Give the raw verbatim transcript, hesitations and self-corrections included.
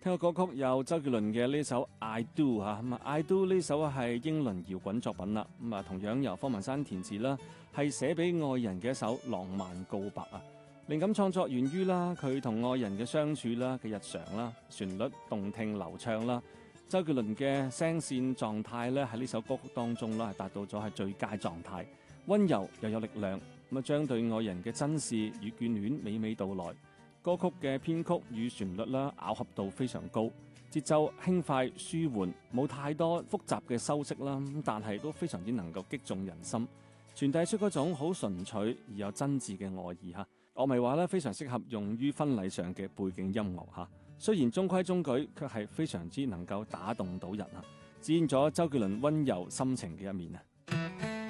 聽個歌曲有周杰倫嘅呢首《I Do》吓，咁啊《I Do》呢首係英倫搖滾作品啦，咁啊同樣由方文山填詞啦，係寫俾愛人嘅一首浪漫告白啊。靈感創作源於啦佢同愛人嘅相處啦嘅日常啦，旋律動聽流暢啦。周杰倫嘅聲線狀態咧喺呢首歌曲當中啦係達到咗係最佳狀態，溫柔又有力量，咁啊將對愛人嘅珍視與眷戀娓娓道來。歌曲嘅編曲與旋律啦咬合度非常高，節奏輕快舒緩，冇太多複雜嘅修飾啦，但係都非常之能夠擊中人心，傳遞出嗰種好純粹而又真摯嘅愛意吓。樂迷話咧非常適合用於婚禮上嘅背景音樂吓，雖然中規中矩，卻係非常之能夠打動到人啊，展現咗周杰倫溫柔深情嘅一面啊。